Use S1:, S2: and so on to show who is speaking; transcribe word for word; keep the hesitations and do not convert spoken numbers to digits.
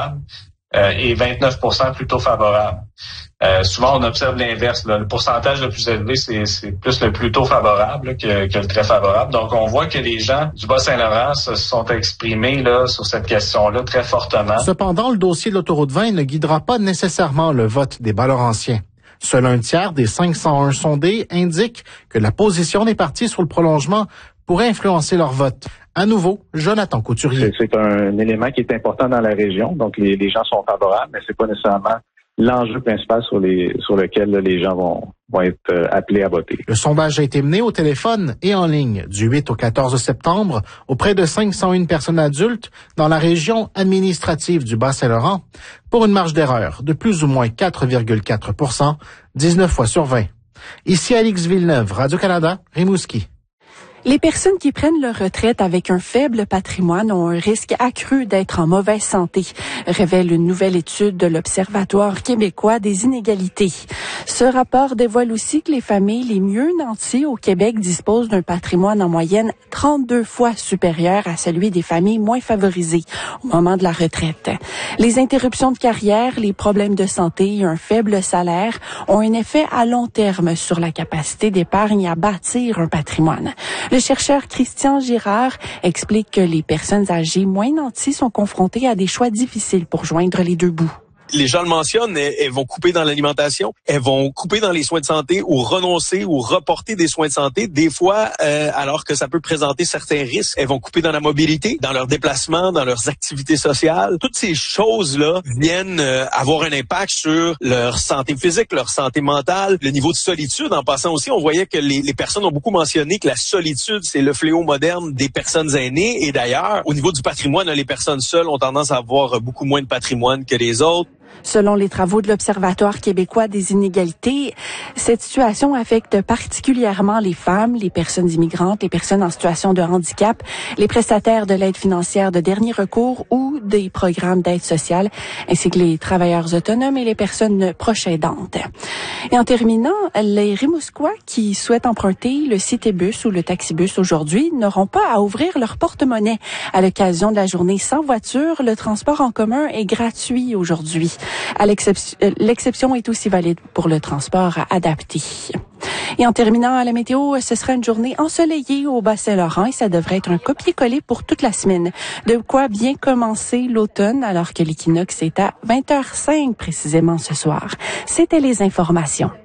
S1: favorable euh, et vingt-neuf pour cent plutôt favorable. Euh, souvent, on observe l'inverse. Là. Le pourcentage le plus élevé, c'est, c'est plus le plutôt favorable là, que, que le très favorable. Donc, on voit que les gens du Bas-Saint-Laurent se sont exprimés là, sur cette question-là très fortement.
S2: Cependant, le dossier de l'autoroute vingt ne guidera pas nécessairement le vote des Bas-Laurentiens. Seul un tiers des cinq cent un sondés indique que la position des partis sur le prolongement pourrait influencer leur vote. À nouveau, Jonathan Couturier.
S3: C'est, c'est un élément qui est important dans la région. Donc, les, les gens sont favorables, mais c'est pas nécessairement l'enjeu principal sur les sur lequel là, les gens vont vont être euh, appelés à voter.
S2: Le sondage a été mené au téléphone et en ligne du huit au quatorze septembre auprès de cinq cent un personnes adultes dans la région administrative du Bas-Saint-Laurent pour une marge d'erreur de plus ou moins quatre virgule quatre pour cent, dix-neuf fois sur vingt. Ici Alix Villeneuve, Radio-Canada, Rimouski.
S4: Les personnes qui prennent leur retraite avec un faible patrimoine ont un risque accru d'être en mauvaise santé, révèle une nouvelle étude de l'Observatoire québécois des inégalités. Ce rapport dévoile aussi que les familles les mieux nanties au Québec disposent d'un patrimoine en moyenne trente-deux fois supérieur à celui des familles moins favorisées au moment de la retraite. Les interruptions de carrière, les problèmes de santé et un faible salaire ont un effet à long terme sur la capacité d'épargne à bâtir un patrimoine. Le chercheur Christian Girard explique que les personnes âgées moins nanties sont confrontées à des choix difficiles pour joindre les deux bouts.
S5: Les gens le mentionnent, elles, elles vont couper dans l'alimentation, elles vont couper dans les soins de santé ou renoncer ou reporter des soins de santé. Des fois, euh, alors que ça peut présenter certains risques, elles vont couper dans la mobilité, dans leurs déplacements, dans leurs activités sociales. Toutes ces choses-là viennent euh, avoir un impact sur leur santé physique, leur santé mentale, le niveau de solitude. En passant aussi, on voyait que les, les personnes ont beaucoup mentionné que la solitude, c'est le fléau moderne des personnes aînées. Et d'ailleurs, au niveau du patrimoine, les personnes seules ont tendance à avoir beaucoup moins de patrimoine que les autres.
S4: Selon les travaux de l'Observatoire québécois des inégalités, cette situation affecte particulièrement les femmes, les personnes immigrantes, les personnes en situation de handicap, les prestataires de l'aide financière de dernier recours ou des programmes d'aide sociale, ainsi que les travailleurs autonomes et les personnes proches aidantes. Et en terminant, les Rimouskois qui souhaitent emprunter le Citébus ou le Taxibus aujourd'hui n'auront pas à ouvrir leur porte-monnaie. À l'occasion de la journée sans voiture, le transport en commun est gratuit aujourd'hui. À l'exception, l'exception est aussi valide pour le transport adapté. Et en terminant à la météo, ce sera une journée ensoleillée au Bas-Saint-Laurent et ça devrait être un copier-coller pour toute la semaine. De quoi bien commencer l'automne alors que l'équinoxe est à vingt heures zéro cinq précisément ce soir. C'était les informations.